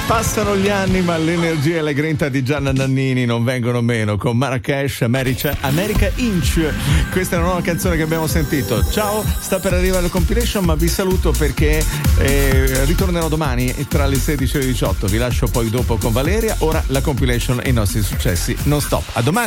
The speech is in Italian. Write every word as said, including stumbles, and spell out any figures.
Passano gli anni, ma l'energia e la grinta di Gianna Nannini non vengono meno con Marrakesh, America, America Inch. Questa è una nuova canzone che abbiamo sentito. Ciao, sta per arrivare la compilation, ma vi saluto perché eh, ritornerò domani tra le sedici e le diciotto. Vi lascio poi dopo con Valeria. Ora la compilation e i nostri successi non stop. A domani.